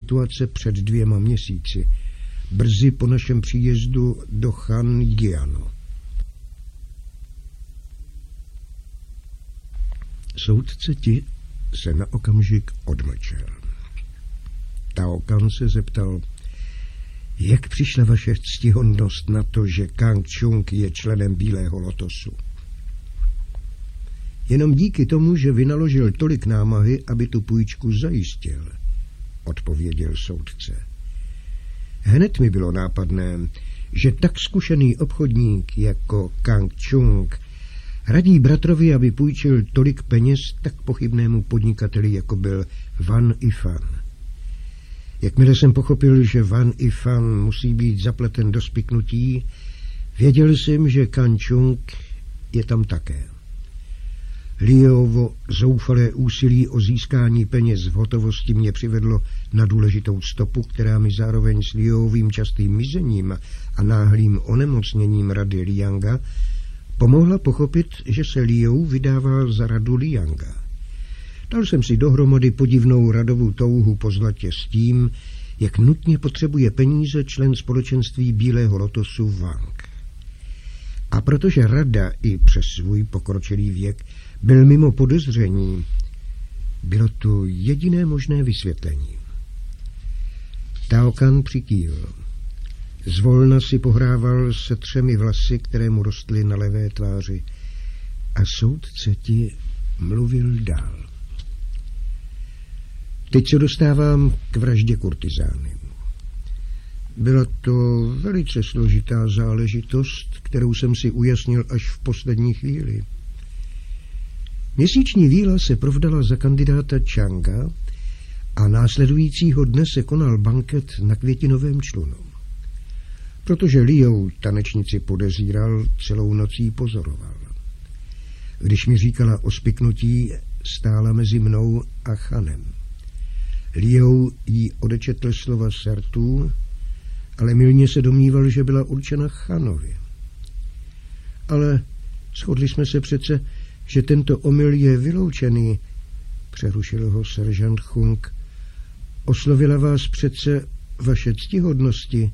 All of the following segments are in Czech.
situace před 2 měsíci, brzy po našem příjezdu do Chanjianu. Soudce Ti se na okamžik odmlčel. Tao Kan se zeptal, jak přišla vaše ctihodnost na to, že Kang Chung je členem Bílého lotosu? Jenom díky tomu, že vynaložil tolik námahy, aby tu půjčku zajistil, odpověděl soudce. Hned mi bylo nápadné, že tak zkušený obchodník jako Kang Chung radí bratrovi, aby půjčil tolik peněz tak pochybnému podnikateli, jako byl Van Yifan. Jakmile jsem pochopil, že Van Yifan musí být zapleten do spiknutí, věděl jsem, že Kang Chung je tam také. Liuovo zoufalé úsilí o získání peněz v hotovosti mě přivedlo na důležitou stopu, která mi zároveň s Liuovým častým mizením a náhlým onemocněním rady Lianga pomohla pochopit, že se Liu vydává za radu Lianga. Dal jsem si dohromady podivnou radovou touhu po zlatě s tím, jak nutně potřebuje peníze člen společenství Bílého lotosu Wang. A protože rada i přes svůj pokročilý věk byl mimo podezření, bylo to jediné možné vysvětlení. Tao Kan přikývl. Zvolna si pohrával se 3 vlasy, které mu rostly na levé tváři, a soudce Ti mluvil dál. Teď se dostávám k vraždě kurtizány. Byla to velice složitá záležitost, kterou jsem si ujasnil až v poslední chvíli. Měsíční víla se provdala za kandidáta Changa a následujícího dne se konal banket na květinovém člunu. Protože Liu tanečnici podezíral, celou noc jí pozoroval. Když mi říkala o spiknutí, stála mezi mnou a Chanem. Liu jí odečetl slova Sertu, ale mylně se domníval, že byla určena Chanovi. Ale shodli jsme se přece, že tento omyl je vyloučený, přerušil ho seržant Chung. Oslovila vás přece vaše ctihodnosti.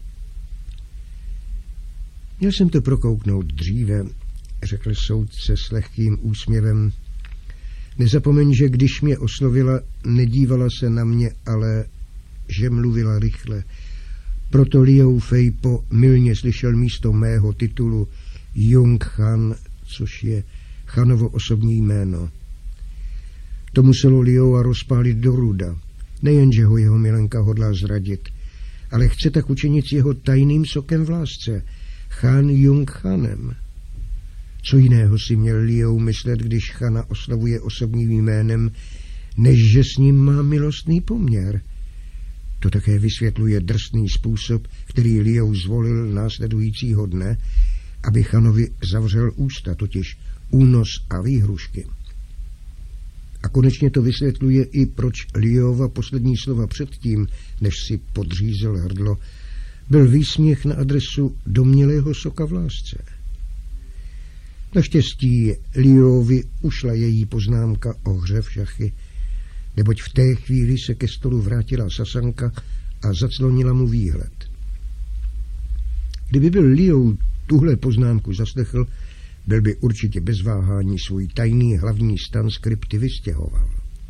Měl jsem to prokouknout dříve, řekl soudce s lehkým úsměvem. Nezapomeň, že když mě oslovila, nedívala se na mě, ale že mluvila rychle. Proto Liu Fei po mylně slyšel místo mého titulu Jung Chan, což je Chanovo osobní jméno. To muselo Liua rozpálit do ruda. Nejenže ho jeho milenka hodlá zradit, ale chce tak učinit s jeho tajným sokem v lásce, Chan Jung Chanem. Co jiného si měl Liu myslet, když Chana oslavuje osobním jménem, než že s ním má milostný poměr? To také vysvětluje drsný způsob, který Liu zvolil následujícího dne, aby Chanovi zavřel ústa, totiž únos a výhrušky. A konečně to vysvětluje i, proč Liuova poslední slova předtím, než si podřízel hrdlo, byl výsměch na adresu domnělého soka v lásce. Naštěstí Liuovi ušla její poznámka o hře v šachy, neboť v té chvíli se ke stolu vrátila Sasanka a zaclonila mu výhled. Kdyby byl Liu tuhle poznámku zaslechl, byl by určitě bez váhání svůj tajný hlavní stan z krypty vystěhoval.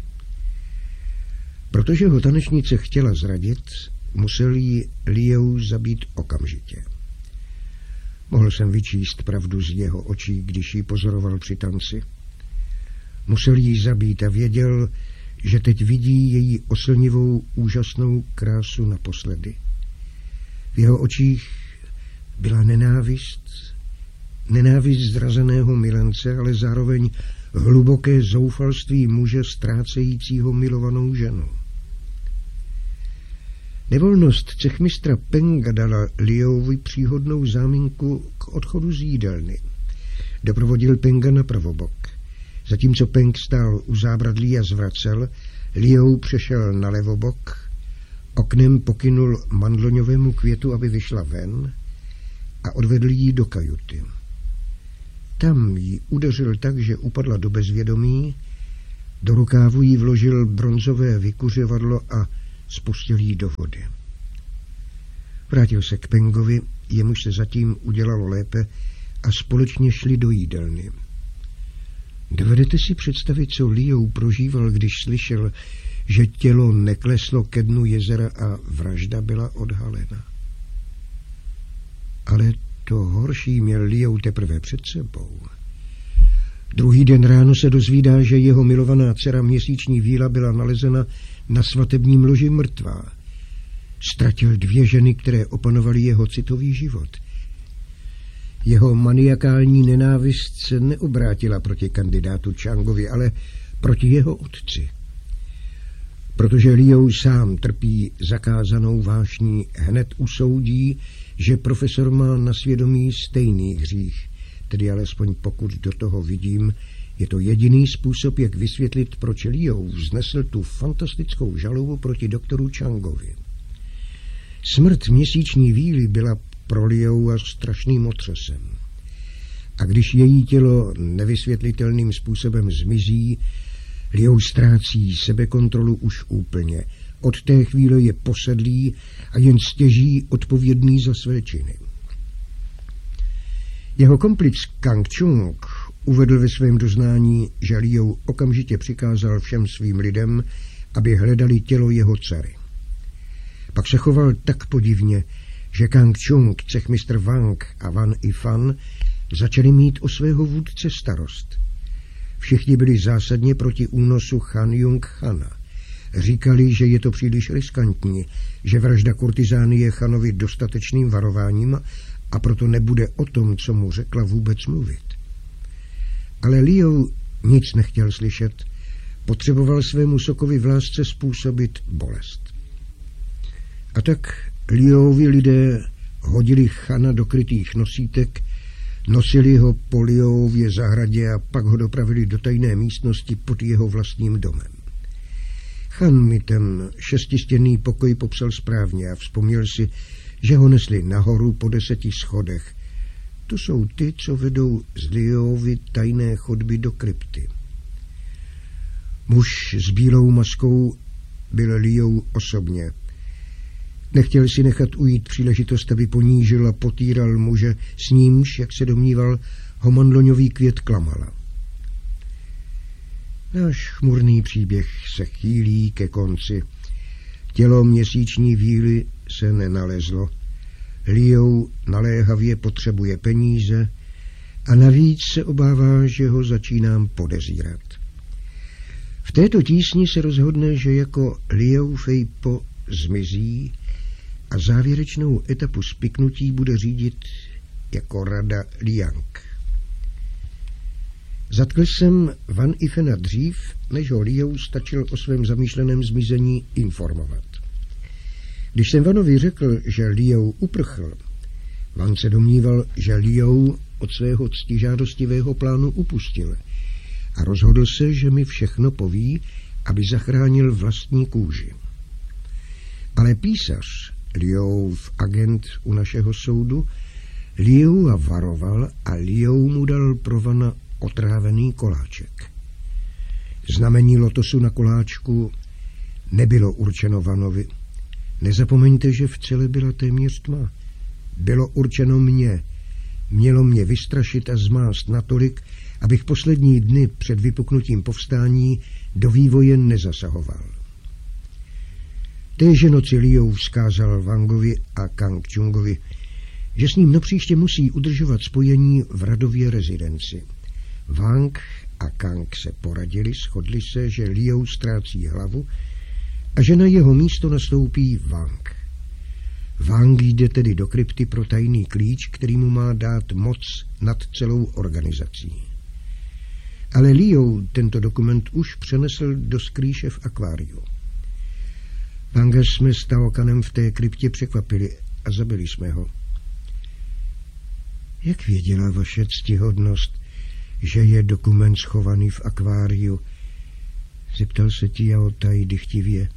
Protože ho tanečnice chtěla zradit, musel jí Liu zabít okamžitě. Mohl jsem vyčíst pravdu z jeho očí, když ji pozoroval při tanci. Musel jí zabít a věděl, že teď vidí její oslnivou, úžasnou krásu naposledy. V jeho očích byla nenávist zrazeného milence, ale zároveň hluboké zoufalství muže ztrácejícího milovanou ženu. Nevolnost cechmistra Penga dala Liuovi příhodnou záminku k odchodu z jídelny. Doprovodil Penga na pravobok. Zatímco Peng stál u zábradlí a zvracel, Liu přešel na levobok, oknem pokynul mandloňovému květu, aby vyšla ven, a odvedl jí do kajuty. Tam jí udeřil tak, že upadla do bezvědomí, do rukávu jí vložil bronzové vykuřovadlo a spustil jí do vody. Vrátil se k Pengovi, jemuž se zatím udělalo lépe, a společně šli do jídelny. Dovedete si představit, co Liu prožíval, když slyšel, že tělo nekleslo ke dnu jezera a vražda byla odhalena? Ale to horší měl Liu teprve před sebou. Druhý den ráno se dozvídá, že jeho milovaná dcera Měsíční víla byla nalezena na svatebním loži mrtvá. Ztratil 2 ženy, které opanovaly jeho citový život. Jeho maniakální nenávist se neobrátila proti kandidátu Changovi, ale proti jeho otci. Protože Liu sám trpí zakázanou vášní, hned usoudí, že profesor má na svědomí stejný hřích, tedy alespoň pokud do toho vidím, je to jediný způsob, jak vysvětlit, proč Liu vznesl tu fantastickou žalobu proti doktoru Changovi. Smrt Měsíční víly byla pro Liu a strašným otřesem. A když její tělo nevysvětlitelným způsobem zmizí, Liu ztrácí sebekontrolu už úplně. Od té chvíle je posedlý a jen stěží odpovědný za své činy. Jeho komplic Kang Chung uvedl ve svém doznání, že Liu okamžitě přikázal všem svým lidem, aby hledali tělo jeho dcery. Pak se choval tak podivně, že Kang Chung, cechmistr Wang a Wan Yifan začali mít o svého vůdce starost. Všichni byli zásadně proti únosu Han Jung-chana. Říkali, že je to příliš riskantní, že vražda kurtizány je Chanovi dostatečným varováním a proto nebude o tom, co mu řekla, vůbec mluvit. Ale Liu nic nechtěl slyšet, potřeboval svému sokovi v lásce způsobit bolest. A tak Liuovi lidé hodili Chana do krytých nosítek, nosili ho po Liuově zahradě a pak ho dopravili do tajné místnosti pod jeho vlastním domem. Chan mi ten 6stěnný pokoj popsal správně a vzpomněl si, že ho nesli nahoru po 10 schodech. To jsou ty, co vedou z Liuovy tajné chodby do krypty. Muž s bílou maskou byl Liu osobně. Nechtěl si nechat ujít příležitost, aby ponížil a potýral muže, s nímž, jak se domníval, ho mandloňový květ klamala. Náš chmurný příběh se chýlí ke konci. Tělo Měsíční víly se nenalezlo. Liu naléhavě potřebuje peníze a navíc se obává, že ho začínám podezírat. V této tísni se rozhodne, že jako Liu Feipo zmizí a závěrečnou etapu spiknutí bude řídit jako rada Liang. Zatkl jsem Wan Yifana dřív, než ho Liu stačil o svém zamýšleném zmizení informovat. Když jsem Vanovi řekl, že Liu uprchl, Wan se domníval, že Liu od svého ctižádostivého plánu upustil a rozhodl se, že mi všechno poví, aby zachránil vlastní kůži. Ale písař, Liuův agent u našeho soudu, Liua varoval a Liu mu dal pro Vana otrávený koláček. Znamení lotosu na koláčku nebylo určeno Vanovi. Nezapomeňte, že v celé byla téměř tma. Bylo určeno mně. Mělo mě vystrašit a zmást natolik, abych poslední dny před vypuknutím povstání do vývoje nezasahoval. Téže noci Liu vzkázal Wangovi a Kang Chungovi, že s ním napříště musí udržovat spojení v radově rezidenci. Wang a Kang se poradili, shodli se, že Liu ztrácí hlavu a že na jeho místo nastoupí Wang. Wang jde tedy do krypty pro tajný klíč, který mu má dát moc nad celou organizací. Ale Liu tento dokument už přenesl do skrýše v akváriu. Wanga jsme s Taokanem v té kryptě překvapili a zabili jsme ho. Jak věděla vaše ctihodnost, že je dokument schovaný v akváriu? Zeptal se Tiao Tai dychtivě.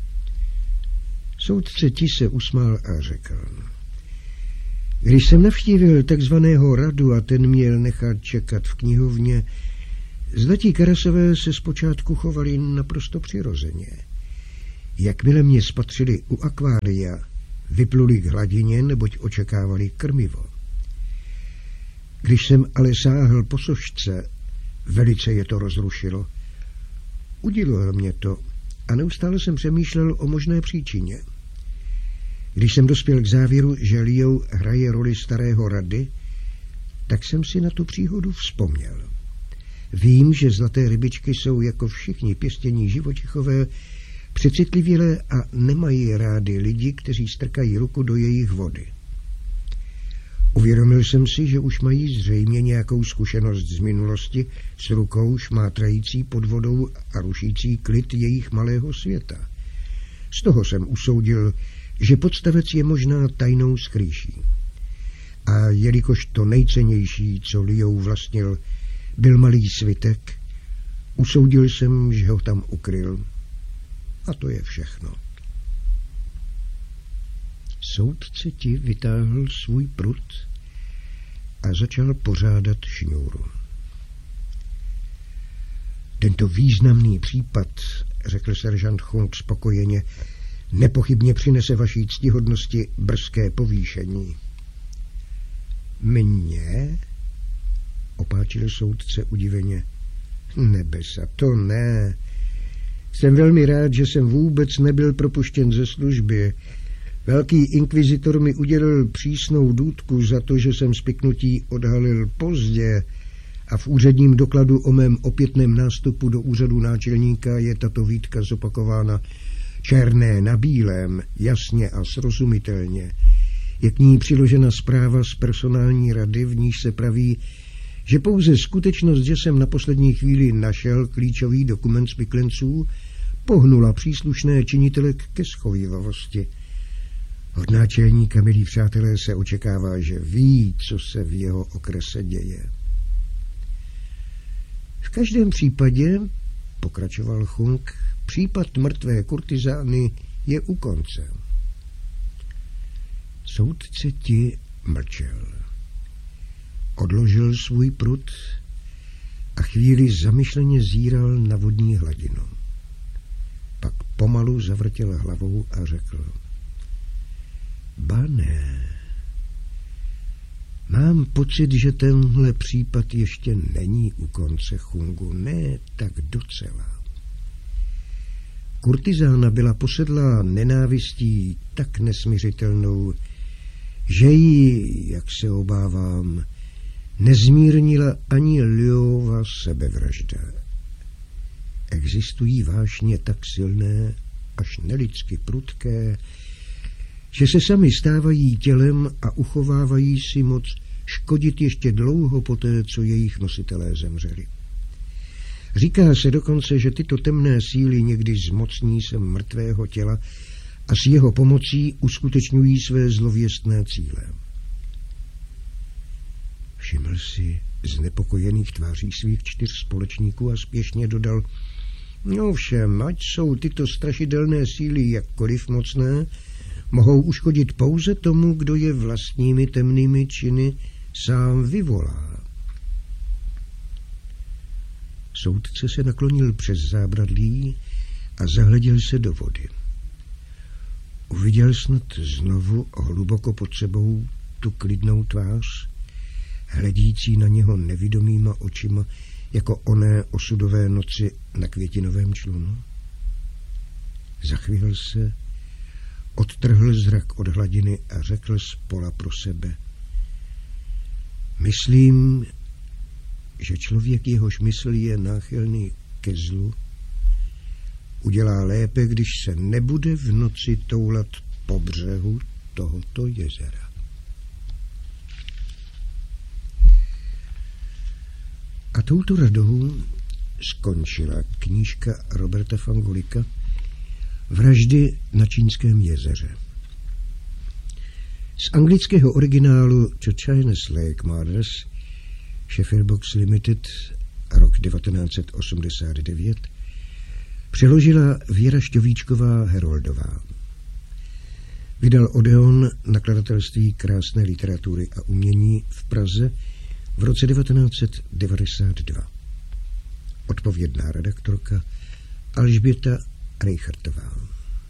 Soudce Ti se usmál a řekl. Když jsem navštívil takzvaného radu a ten měl nechat čekat v knihovně, zlatí karasové se zpočátku chovali naprosto přirozeně. Jakmile mě spatřili u akvária, vypluli k hladině, neboť očekávali krmivo. Když jsem ale sáhl po sošce, velice je to rozrušilo. Udivilo mě to a neustále jsem přemýšlel o možné příčině. Když jsem dospěl k závěru, že Leo hraje roli starého rady, tak jsem si na tu příhodu vzpomněl. Vím, že zlaté rybičky jsou jako všichni pěstění živočichové přecitlivělé a nemají rády lidi, kteří strkají ruku do jejich vody. Uvědomil jsem si, že už mají zřejmě nějakou zkušenost z minulosti s rukou šmátrající pod vodou a rušící klid jejich malého světa. Z toho jsem usoudil, že podstavec je možná tajnou skrýší. A jelikož to nejcennější, co Leo vlastnil, byl malý svitek, usoudil jsem, že ho tam ukryl. A to je všechno. Soudce ti vytáhl svůj prut a začal pořádat šňůru. Tento významný případ, řekl seržant Hung spokojeně, nepochybně přinese vaší ctihodnosti brzké povýšení. Mně? Opáčil soudce udiveně. Nebesa, to ne. Jsem velmi rád, že jsem vůbec nebyl propuštěn ze služby. Velký inkvizitor mi udělil přísnou důtku za to, že jsem spiknutí odhalil pozdě a v úředním dokladu o mém opětném nástupu do úřadu náčelníka je tato výtka zopakována černé na bílém, jasně a srozumitelně. Je k ní přiložena zpráva z personální rady, v níž se praví, že pouze skutečnost, že jsem na poslední chvíli našel klíčový dokument spiklenců, pohnula příslušné činitele ke schovívavosti. Od náčelníka, milí přátelé, se očekává, že ví, co se v jeho okrese děje. V každém případě, pokračoval Hung, případ mrtvé kurtizány je u konce. Soudce ti mlčel. Odložil svůj prut a chvíli zamyšleně zíral na vodní hladinu. Pak pomalu zavrtěl hlavou a řekl: Ba ne. Mám pocit, že tenhle případ ještě není u konce, Hungu. Ne tak docela. Kurtizána byla posedlá nenávistí tak nesmiřitelnou, že ji, jak se obávám, nezmírnila ani Leova sebevražda. Existují vášně tak silné, až nelidsky prudké, že se sami stávají tělem a uchovávají si moc škodit ještě dlouho poté, co jejich nositelé zemřeli. Říká se dokonce, že tyto temné síly někdy zmocní se mrtvého těla a s jeho pomocí uskutečňují své zlověstné cíle. Všiml si znepokojených tváří svých 4 společníků a spěšně dodal: No všem, ať jsou tyto strašidelné síly jakkoliv mocné, mohou uškodit pouze tomu, kdo je vlastními temnými činy sám vyvolá. Soudce se naklonil přes zábradlí a zahleděl se do vody. Uviděl snad znovu hluboko pod sebou tu klidnou tvář, hledící na něho nevidomýma očima, jako oné osudové noci na květinovém člunu. Zachvěl se, odtrhl zrak od hladiny a řekl zpola pro sebe: Myslím, že člověk, jehož mysl je náchylný ke zlu, udělá lépe, když se nebude v noci toulat po břehu tohoto jezera. A touto radou skončila knížka Roberta Fangolika Vraždy na Čínském jezeře. Z anglického originálu To Chinese Lake Murders, Sheffield Books Limited, rok 1989, přeložila Věra Šťovíčková Heroldová. Vydal Odeon nakladatelství krásné literatury a umění v Praze v roce 1992. Odpovědná redaktorka Alžběta Reichertová.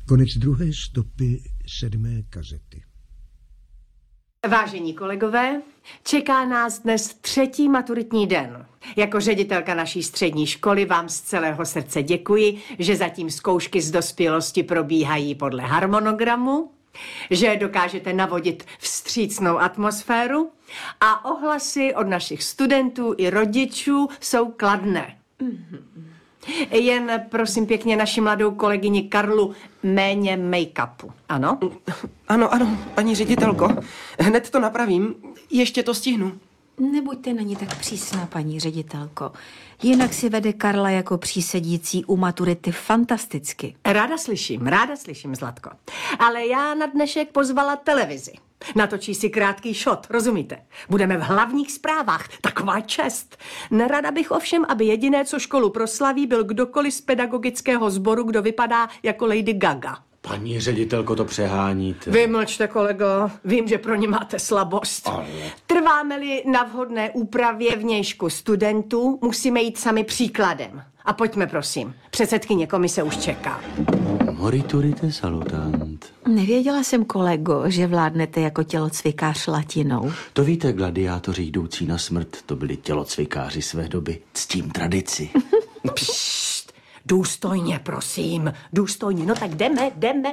Konec druhé stopy 7. kazety. Vážení kolegové, čeká nás dnes 3. maturitní den. Jako ředitelka naší střední školy vám z celého srdce děkuji, že zatím zkoušky z dospělosti probíhají podle harmonogramu, že dokážete navodit vstřícnou atmosféru a ohlasy od našich studentů i rodičů jsou kladné. Jen prosím pěkně naši mladou kolegyni Karlu méně make-upu, ano? Ano, paní ředitelko, hned to napravím, ještě to stihnu. Nebuďte na ní tak přísná, paní ředitelko. Jinak si vede Karla jako přísedící u maturity fantasticky. Ráda slyším, Zlatko. Ale já na dnešek pozvala televizi. Natočí si krátký shot, rozumíte? Budeme v hlavních zprávách, taková čest. Nerada bych ovšem, aby jediné, co školu proslaví, byl kdokoliv z pedagogického sboru, kdo vypadá jako Lady Gaga. Paní ředitelko, to přeháníte. Vy mlčte, kolego, vím, že pro ně máte slabost. Ale... Trváme-li na vhodné úpravě vnějšku studentů, musíme jít sami příkladem. A pojďme, prosím. Předsedkyně komise už čeká. Moriturite salutant. Nevěděla jsem, kolego, že vládnete jako tělocvikář latinou. To víte, gladiátoři jdoucí na smrt, to byli tělocvikáři své doby. Ctím tradici. Pšt, důstojně, prosím. Důstojně, no tak jdeme.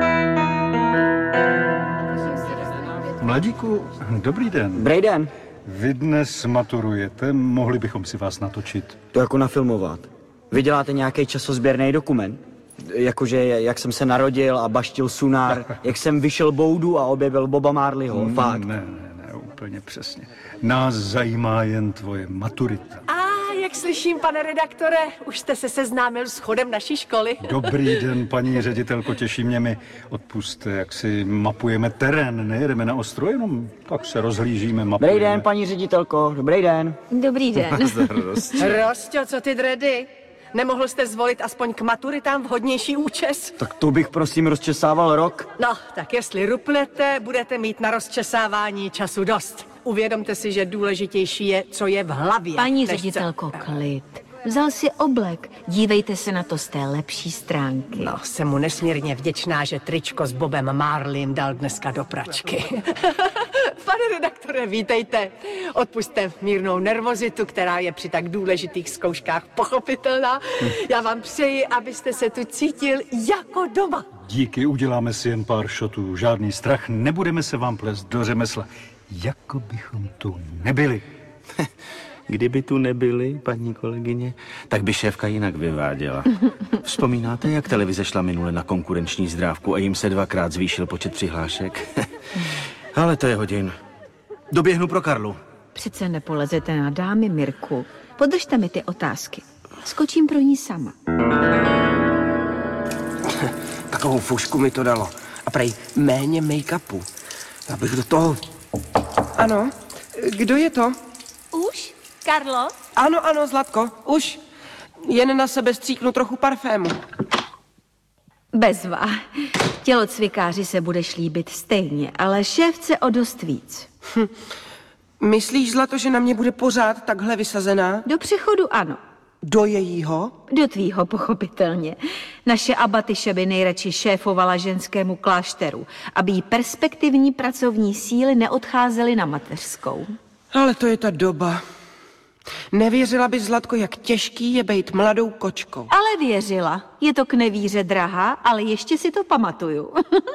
Mladíku, dobrý den. Dobrý den. Vy dnes maturujete, mohli bychom si vás natočit. To jako nafilmovat. Vy děláte nějaký časozběrný dokument? Jakože jak jsem se narodil a baštil sunár, jak jsem vyšel boudu a objevil Boba Marleyho, fakt. Ne, úplně přesně. Nás zajímá jen tvoje maturita. Jak slyším, pane redaktore, už jste se seznámil s chodem naší školy. Dobrý den, paní ředitelko, těší mě mi. Odpusťte, jak si mapujeme terén, nejedeme na ostro, jenom tak se rozhlížíme, mapujeme. Dobrý den, paní ředitelko, dobrý den. Dobrý den. Rostě, co ty dredy? Nemohl jste zvolit aspoň k maturitám vhodnější účes? Tak to bych prosím rozčesával rok. No, tak jestli rupnete, budete mít na rozčesávání času dost. Uvědomte si, že důležitější je, co je v hlavě. Paní ředitelko, klid. Vzal si oblek. Dívejte se na to z té lepší stránky. No, jsem mu nesmírně vděčná, že tričko s Bobem Marleym dal dneska do pračky. Pane redaktore, vítejte. Odpusťte mírnou nervozitu, která je při tak důležitých zkouškách pochopitelná. Já vám přeji, abyste se tu cítil jako doma. Díky, uděláme si jen pár šotů, žádný strach, nebudeme se vám plést do řemesla. Jako bychom tu nebyli. Kdyby tu nebyli, paní kolegyně, tak by šéfka jinak vyváděla. Vzpomínáte, jak televize šla minule na konkurenční zdrávku a jim se 2krát zvýšil počet přihlášek? Ale to je hodin. Doběhnu pro Karlu. Přece nepolezete na dámy, Mirku. Podržte mi ty otázky. Skočím pro ní sama. Takovou fušku mi to dalo. A prej méně make-upu. Já bych do toho... Ano, kdo je to? Už? Karlo? Ano, Zlatko, už. Jen na sebe stříknu trochu parfému. Bezva. Tělocvikáři se budeš líbit stejně, ale šéfce o dost víc. Myslíš, Zlato, že na mě bude pořád takhle vysazená? Do přechodu ano. Do jejího? Do tvýho, pochopitelně. Naše Abatyše by nejradši šéfovala ženskému klášteru, aby jí perspektivní pracovní síly neodcházely na mateřskou. Ale to je ta doba. Nevěřila bys, Zlatko, jak těžký je být mladou kočkou. Ale věřila. Je to k nevíře drahá, ale ještě si to pamatuju.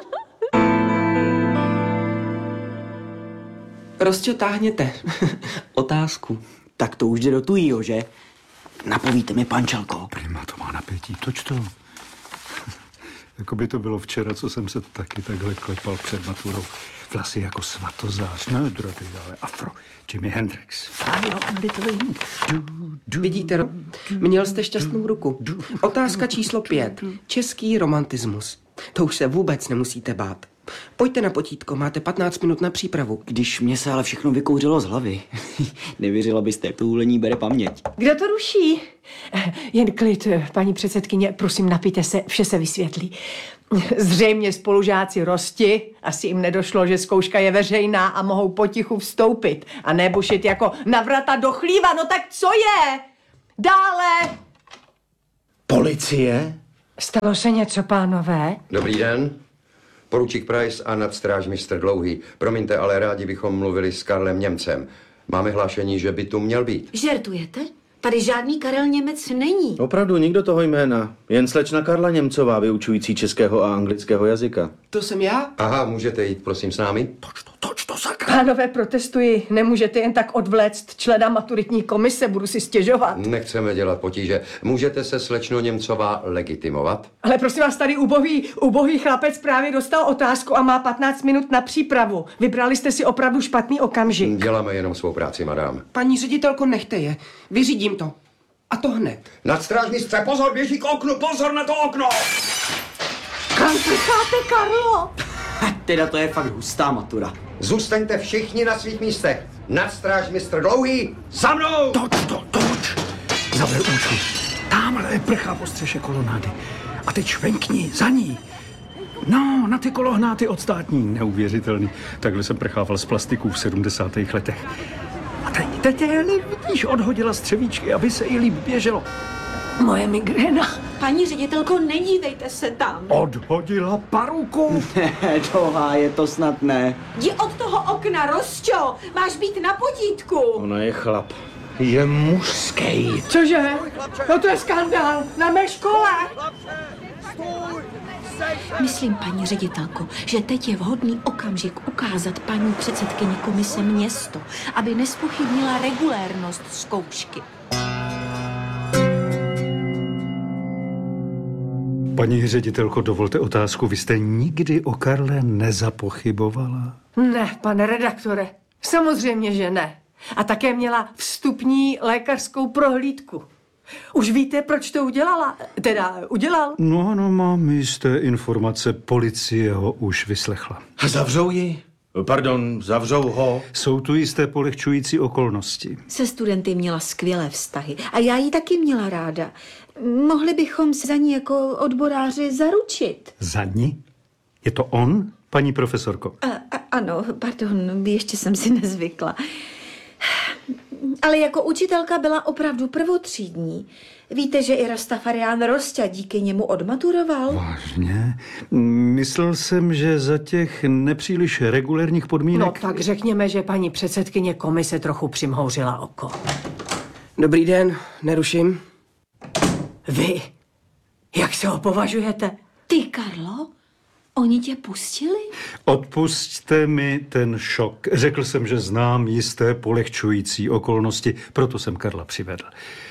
Rozťotáhněte otázku. Tak to už jde do tujího, že? Napovíte mi, pančelko. Prima, to má napětí, toč to. Jako by to bylo včera, co jsem se taky takhle klepal před maturou. Vlasy jako Svatozář, ne drody, ale afro, Jimi Hendrix. Vidíte, měl jste šťastnou ruku. Otázka číslo 5. Český romantismus. To už se vůbec nemusíte bát. Pojďte na potítko, máte 15 minut na přípravu. Když mě se ale všechno vykouřilo z hlavy. Nevěřila byste, jak to úlení bere paměť. Kdo to ruší? Jen klid, paní předsedkyně, prosím, napijte se, vše se vysvětlí. Zřejmě spolužáci Rosti, asi jim nedošlo, že zkouška je veřejná a mohou potichu vstoupit a nebušit jako na vrata do chlíva. No tak co je? Dále! Policie? Stalo se něco, pánové? Dobrý den. Poručík Price a nadstrážmistr Dlouhý. Promiňte, ale rádi bychom mluvili s Karlem Němcem. Máme hlášení, že by tu měl být. Žertujete? Tady žádný Karel Němec není. Opravdu nikdo toho jména. Jen slečna Karla Němcová, vyučující českého a anglického jazyka. To jsem já? Aha, můžete jít, prosím, s námi? Toč to, sakra! Pánové, protestuji. Nemůžete jen tak odvléct člena maturitní komise, budu si stěžovat. Nechceme dělat potíže. Můžete se, slečno Němcová, legitimovat? Ale prosím vás, tady ubohý chlapec právě dostal otázku a má 15 minut na přípravu. Vybrali jste si opravdu špatný okamžik. Děláme jenom svou práci, madám. Paní ředitelko, nechte je. Vyřídím to. A to hned. Nadstrážmistře, pozor, běží k oknu, pozor na to okno! Kam prcháte, Karlo? Teda to je fakt hustá matura. Zůstaňte všichni na svých místech. Nadstrážmistr Dlouhý, za mnou! Toč! Zaber účku. Támhle prchá po střeše kolonády. A teď švenkni za ní. No, na ty kolohnáty od státní. Neuvěřitelný. Takhle jsem prchával z plastiků v 70. letech. A teď vidíš, odhodila střevíčky, aby se jí líp běželo. Moje migréna. Paní ředitelko, nedívejte se tam. Odhodila paruku. Doha, je to snad ne. Jdi od toho okna, Rosťo. Máš být na potítku. Ona je chlap. Je mužský. Cože? No to je skandál. Na mé škole. Myslím, paní ředitelko, že teď je vhodný okamžik ukázat paní předsedkyni komise město, aby nezpochybnila regulérnost zkoušky. Paní ředitelko, dovolte otázku. Vy jste nikdy o Karle nezapochybovala? Ne, pane redaktore. Samozřejmě, že ne. A také měla vstupní lékařskou prohlídku. Už víte, proč to udělala? Udělal? No, mám jisté informace. Policie ho už vyslechla. A zavřou ji? Pardon, zavřou ho? Jsou tu jisté polehčující okolnosti. Se studenty měla skvělé vztahy a já ji taky měla ráda. Mohli bychom se za ní jako odboráři zaručit. Za ní? Je to on, paní profesorko? Ano, pardon, ještě jsem si nezvykla. Ale jako učitelka byla opravdu prvotřídní. Víte, že i Rastafarián Rosťa díky němu odmaturoval? Vážně? Myslel jsem, že za těch nepříliš regulérních podmínek... No tak řekněme, že paní předsedkyně komise trochu přimhouřila oko. Dobrý den, neruším. Vy? Jak se ho považujete? Ty, Karlo? Oni tě pustili? Odpusťte mi ten šok. Řekl jsem, že znám jisté polehčující okolnosti, proto jsem Karla přivedl.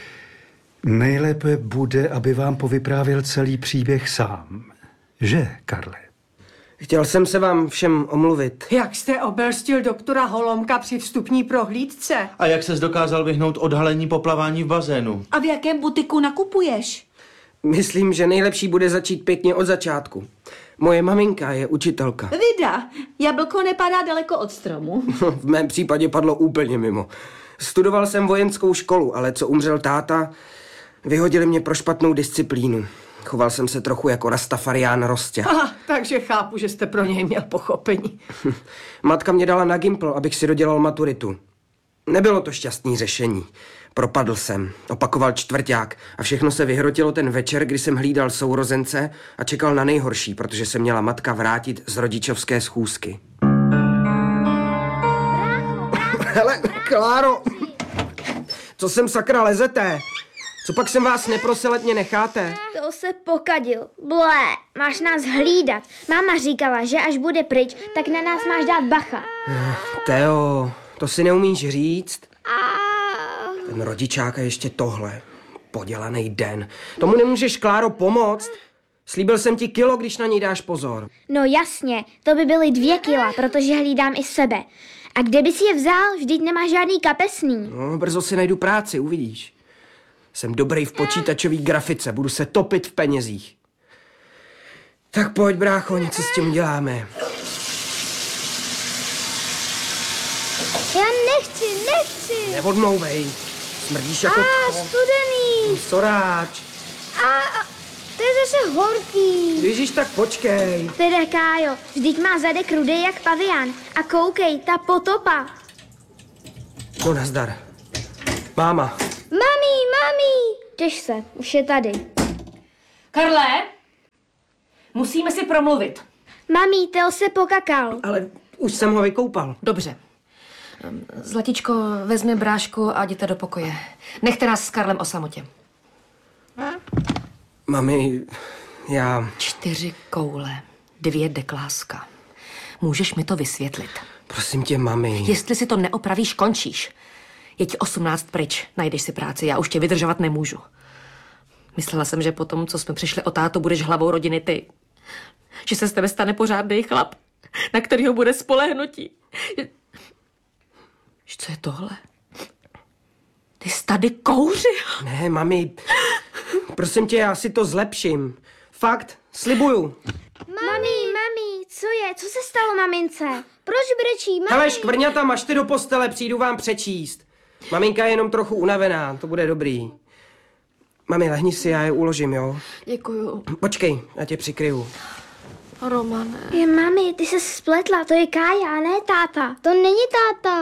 Nejlépe bude, aby vám povyprávěl celý příběh sám. Že, Karle? Chtěl jsem se vám všem omluvit. Jak jste obelstil doktora Holomka při vstupní prohlídce? A jak ses dokázal vyhnout odhalení poplavání v bazénu? A v jakém butiku nakupuješ? Myslím, že nejlepší bude začít pěkně od začátku. Moje maminka je učitelka. Vida, jablko nepadá daleko od stromu. V mém případě padlo úplně mimo. Studoval jsem vojenskou školu, ale co umřel táta, vyhodili mě pro špatnou disciplínu. Choval jsem se trochu jako Rastafarián Rosťa. Takže chápu, že jste pro něj měl pochopení. Matka mě dala na Gimpl, abych si dodělal maturitu. Nebylo to šťastný řešení. Propadl jsem, opakoval čtvrťák a všechno se vyhrotilo ten večer, kdy jsem hlídal sourozence a čekal na nejhorší, protože se měla matka vrátit z rodičovské schůzky. Hele, Kláro, co sem sakra lezete? Co pak jsem vás neprosil, ať mě necháte? To se pokadil. Blé, máš nás hlídat. Máma říkala, že až bude pryč, tak na nás máš dát bacha. Teo, to si neumíš říct? Ten rodičák a ještě tohle. Podělaný den. Tomu nemůžeš, Kláro, pomoct? Slíbil jsem ti kilo, když na něj dáš pozor. No jasně, to by byly 2 kila, protože hlídám i sebe. A kde by si je vzal? Vždyť nemáš žádný kapesný. No, brzo si najdu práci, uvidíš. Jsem dobrý v počítačové grafice, budu se topit v penězích. Tak pojď, brácho, něco s tím uděláme. Já nechci. Neodmlouvej. Smrdíš jako... Studený. Soráč. To je zase horký. Ježíš, tak počkej. Teda, Kájo, vždyť má zadek rudý jak pavián. A koukej, ta potopa. No, nazdar. Máma. Mami. Těž se, už je tady. Karle, Musíme si promluvit. Mami, Teo se pokakal. Ale už jsem ho vykoupal. Dobře. Zlatičko, vezmi brášku a jděte do pokoje. Nechte nás s Karlem o samotě. Mami, já... 4 koule, 2 dekláska. Můžeš mi to vysvětlit? Prosím tě, mami. Jestli si to neopravíš, končíš. Je ti 18 pryč, najdeš si práci, já už tě vydržovat nemůžu. Myslela jsem, že po tom, co jsme přišli o tátu, budeš hlavou rodiny ty. Že se z tebe stane pořádný chlap, na kterýho bude spolehnutí. Co je tohle? Ty jsi tady kouřil. Ne, mami, prosím tě, já si to zlepším. Fakt, slibuju. Mami, co je? Co se stalo mamince? Proč brečí, mami? Hele, škvrňata, mažte do postele, přijdu vám přečíst. Maminka je jenom trochu unavená, to bude dobrý. Mami, lehni si, já je uložím, jo? Děkuju. Počkej, já tě přikryju. Romane. Mami, ty se spletla, to je Kája, a ne táta. To není táta.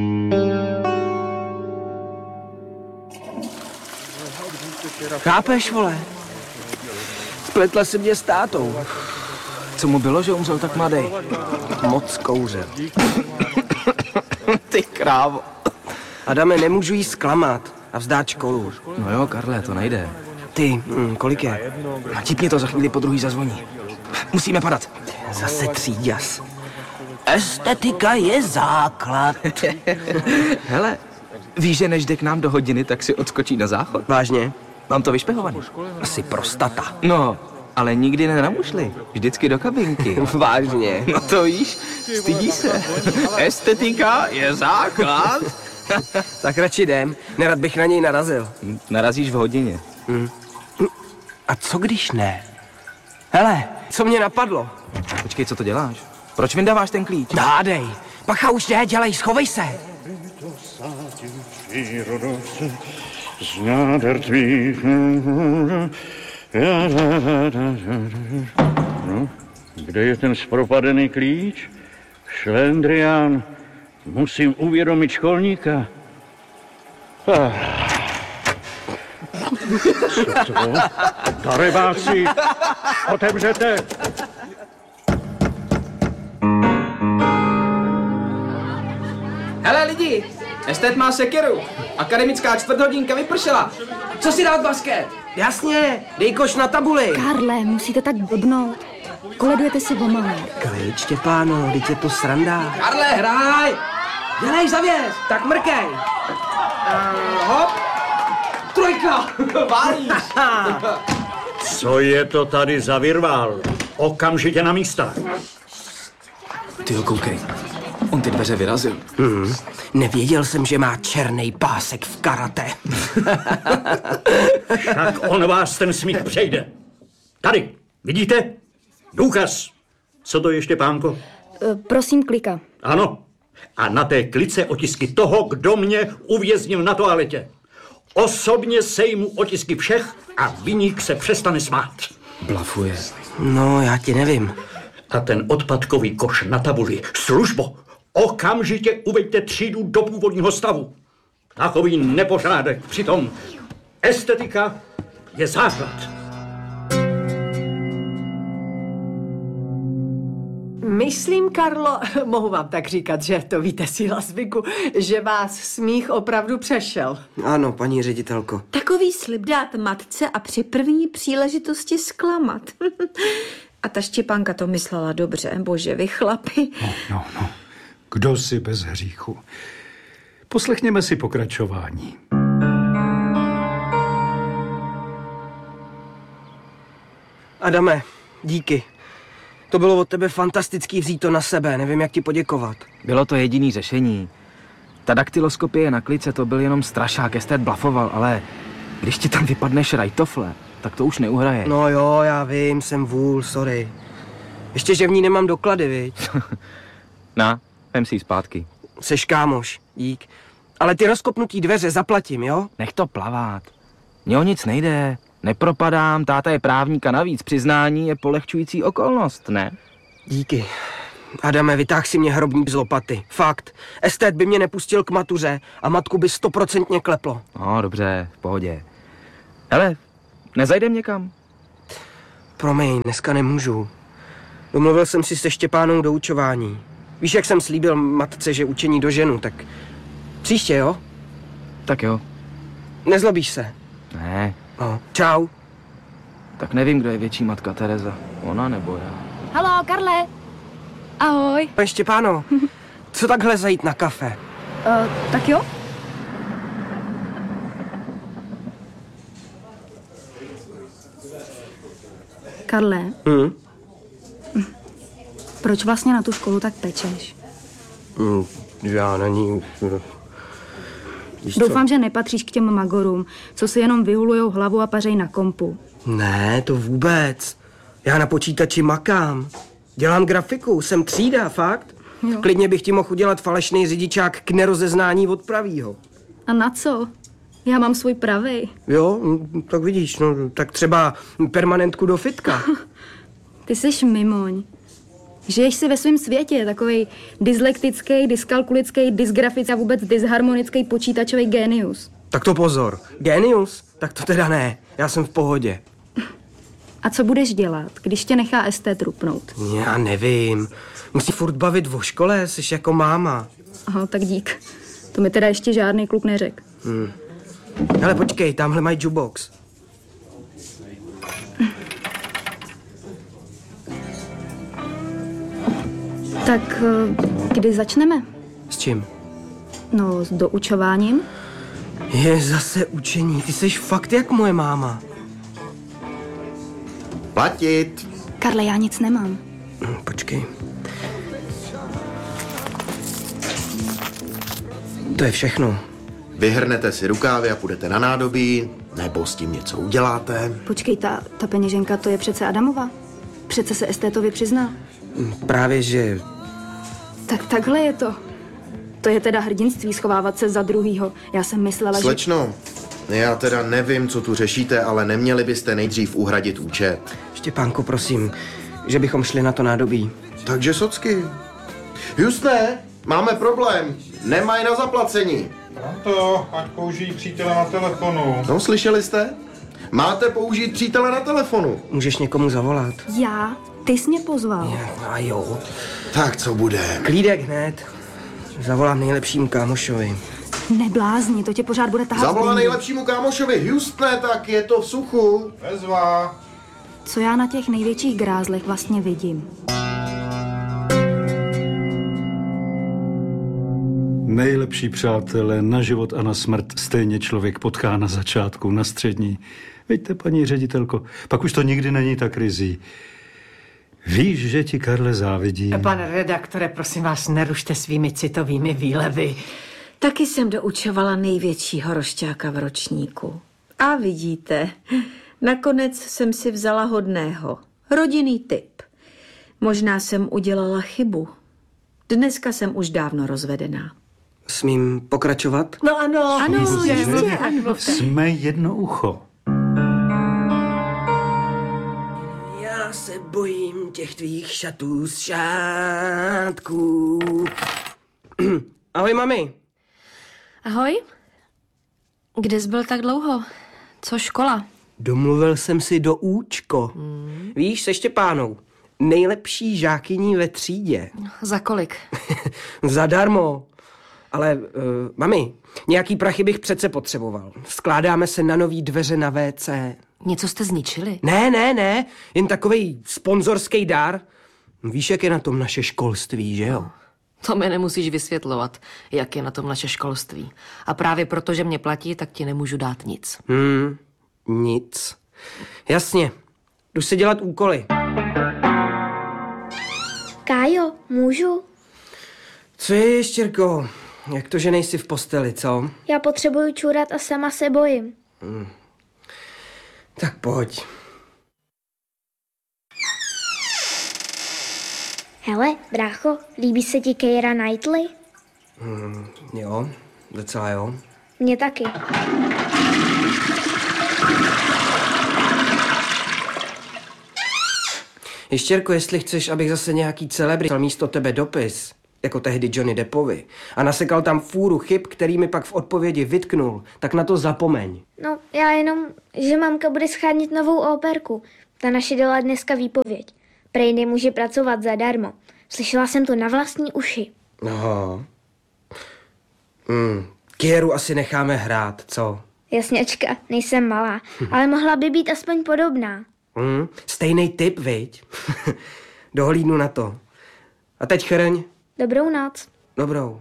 Chápeš, vole? Spletla si mě s tátou. Co mu bylo, že umřel tak mladý? Moc kouřil. Ty krávo. Adame, nemůžu jí zklamat a vzdát školu. No jo, Karle, to nejde. Ty, kolik je? Natipni to, za chvíli po druhý zazvoní. Musíme padat. Zase tříďas. Estetika je základ. Hele, víš, že než jde k nám do hodiny, tak si odskočí na záchod? Vážně? Mám to vyšpehovaný. Asi prostata. No, ale nikdy ne na mušli. Vždycky do kabinky. Vážně? No to víš, stydí se. Estetika je základ. Tak radši jdem, nerad bych na něj narazil. Narazíš v hodině. A co když ne? Hele, co mě napadlo? Počkej, co to děláš? Proč vyndáváš ten klíč? Dádej, Bacha, už ne, dělej, schovej se. Z náder tvých... No, kde je ten zpropadený klíč? Šlendrián, musím uvědomit školníka. Co to? Darebáci, otevřete! Hele lidi, estet má sekeru. Akademická čtvrthodinka vypršela. Co si dát basket? Jasně, dej koš na tabuli. Karle, musíte tak blbnout. Koledujete si o malé. Klid, Štěpáno, teď je to sranda. Karle, hraj! Dělej zavěs, tak mrkej. Hop. Trojka, válíš. Co je to tady za virvál? Okamžitě na místa. Tyjo, koukej. On ty dveře vyrazil. Nevěděl jsem, že má černý pásek v karate. Tak on vás ten smích přejde. Tady, vidíte? Důkaz. Co to je, Štěpánko? Prosím, klika. Ano. A na té klice otisky toho, kdo mě uvěznil na toaletě. Osobně sejmu otisky všech a viník se přestane smát. Blafuje. No, já ti nevím. A ten odpadkový koš na tabuli. Službo, okamžitě uveďte třídu do původního stavu. Takový nepořádek. Přitom estetika je základ. Myslím, Karlo, mohu vám tak říkat, že to víte síla zvyku, že vás smích opravdu přešel. Ano, paní ředitelko. Takový slib dát matce a při první příležitosti zklamat. A ta Štěpánka to myslela dobře, bože, vy chlapi. No. Kdo si bez hříchu? Poslechněme si pokračování. Adame, díky. To bylo od tebe fantastický vzít to na sebe, nevím, jak ti poděkovat. Bylo to jediný řešení. Ta daktyloskopie na klice to byl jenom strašák, estet blafoval, ale když ti tam vypadne šrajtofle, tak to už neuhraje. No jo, já vím, jsem vůl, sorry. Ještě, že v ní nemám doklady, viď? Vem si ji zpátky. Seš kámoš, dík. Ale ty rozkopnutý dveře zaplatím, jo? Nech to plavat. Mně o nic nejde. Nepropadám, táta je právník a navíc přiznání je polehčující okolnost, ne? Díky. Adame, vytáh si mě hrobník z lopaty. Fakt. Estet by mě nepustil k matuře a matku by 100% kleplo. No, dobře, v pohodě. Hele, nezajdem někam? Promiň, dneska nemůžu. Domluvil jsem si se Štěpánou doučování. Víš, jak jsem slíbil matce, že učení doženu, tak příště, jo? Tak jo. Nezlobíš se? Ne. No, čau. Tak nevím, kdo je větší matka Tereza. Ona nebo já. Haló, Karle. Ahoj. Štěpáno, co takhle zajít na kafe? Tak jo? Karle, proč vlastně na tu školu tak pečeš? Já na ní... Doufám, že nepatříš k těm magorům, co si jenom vyhulujou hlavu a pařej na kompu. Ne, to vůbec. Já na počítači makám. Dělám grafiku, jsem třída, fakt. Jo. Klidně bych ti mohl udělat falešný řidičák k nerozeznání od pravýho. A na co? Já mám svůj pravej. Jo, tak vidíš, no, tak třeba permanentku do fitka. Ty jsi mimoň. Žiješ si ve svém světě, takovej dyslektický, dyskalkulický, dysgrafický a vůbec dysharmonický počítačový génius. Tak to pozor. Génius? Tak to teda ne. Já jsem v pohodě. A co budeš dělat, když tě nechá ST trupnout? Já nevím. Musí furt bavit o škole, jsi jako máma. Aha, tak dík. To mi teda ještě žádný kluk neřekl. Hele, počkej, tamhle mají jukebox. Tak kdy začneme? S čím? No, s doučováním. Je zase učení. Ty jsi fakt jak moje máma. Platit. Karle, já nic nemám. Počkej. To je všechno. Vyhrnete si rukávy a půjdete na nádobí, nebo s tím něco uděláte. Počkej, ta peněženka, to je přece Adamova. Přece se estétovi přizná. Právě, že... Tak takhle je to. To je teda hrdinství schovávat se za druhýho. Já jsem myslela, Slečno, já teda nevím, co tu řešíte, ale neměli byste nejdřív uhradit účet. Štěpánko, prosím, že bychom šli na to nádobí. Takže socky. Justné, máme problém. Nemají na zaplacení. To, ať použijí přítele na telefonu. No, slyšeli jste? Máte použít přítele na telefonu. Můžeš někomu zavolat. Já? Ty jsi mě pozval. A jo. Tak co bude? Klídek hned. Zavolám nejlepšímu kámošovi. Neblázni, to tě pořád bude tahat. Zavolá nejlepšímu kámošovi. Houstone, tak je to v suchu. Bezva. Co já na těch největších grázlech vlastně vidím? Nejlepší přátelé na život a na smrt stejně člověk potká na začátku, na střední. Víte, paní ředitelko, pak už to nikdy není tak rizí. Víš, že ti Karle závidí. Pane redaktore, prosím vás, nerušte svými citovými výlevy. Taky jsem doučovala největšího rošťáka v ročníku. A vidíte, nakonec jsem si vzala hodného. Rodinný typ. Možná jsem udělala chybu. Dneska jsem už dávno rozvedená. Smím pokračovat? No ano. Ano, jistě, ano. Jsme jedno ucho. Já se bojím těch tvých šatů z šátků. Ahoj, mami. Ahoj. Kde jsi byl tak dlouho? Co škola? Domluvil jsem si do účko. Víš, se Štěpánou. Nejlepší žákyní ve třídě. Za kolik? Zadarmo. Ale, mami, nějaký prachy bych přece potřeboval. Skládáme se na nový dveře na WC. Něco jste zničili? Ne, jen takovej sponzorský dár. Víš, jak je na tom naše školství, že jo? To mi nemusíš vysvětlovat, jak je na tom naše školství. A právě proto, že mě platí, tak ti nemůžu dát nic. Nic. Jasně, jdu si dělat úkoly. Kájo, můžu? Co je, Ještěrko? Jak to, že nejsi v posteli, co? Já potřebuju čůrat a sama se bojím. Tak pojď. Hele, brácho, líbí se ti Keira Knightley? Jo, docela jo. Mně taky. Ještěrko, jestli chceš, abych zase nějaký celebrit místo tebe dopis, jako tehdy Johnny Deppovi, a nasekal tam fůru chyb, který mi pak v odpovědi vytknul, tak na to zapomeň. No, já jenom, že mamka bude schánit novou operku. Ta naše dala dneska výpověď. Prej nemůže pracovat zadarmo. Slyšela jsem to na vlastní uši. No. Kieru asi necháme hrát, co? Jasněčka, nejsem malá, ale mohla by být aspoň podobná. Stejný typ, viď? Dohlídnu na to. A teď chrň. Dobrou noc. Dobrou.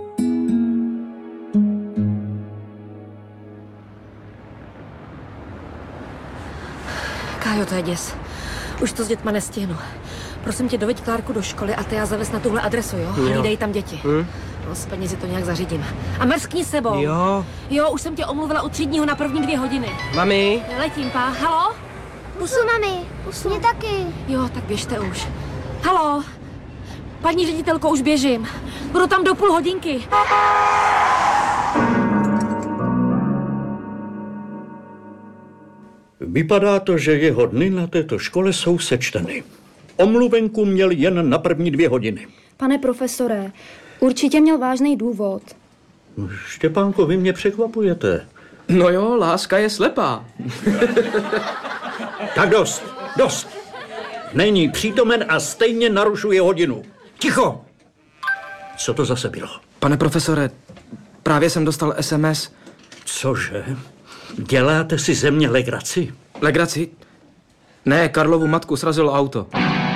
Kájo, to je děs. Už to s dětma nestihnu. Prosím tě, doveď Klárku do školy a ty já zavez na tuhle adresu, jo? Hlídej tam děti. No, s penězi to nějak zařídím. A mrskni sebou. Jo. Jo, už jsem tě omluvila u třídního na první 2 hodiny. Mami. Letím, pá. Halo? Pusu, mami. Pusu. Mě taky. Jo, tak běžte už. Halo? Paní ředitelko, už běžím. Budu tam do půl hodinky. Vypadá to, že jeho dny na této škole jsou sečteny. Omluvenku měl jen na první 2 hodiny. Pane profesore, určitě měl vážný důvod. Štěpánko, vy mě překvapujete. No jo, láska je slepá. Tak dost. Není přítomen a stejně narušuje hodinu. Ticho! Co to zase bylo? Pane profesore, právě jsem dostal SMS. Cože? Děláte si ze mě legraci? Legraci? Ne, Karlovu matku srazilo auto.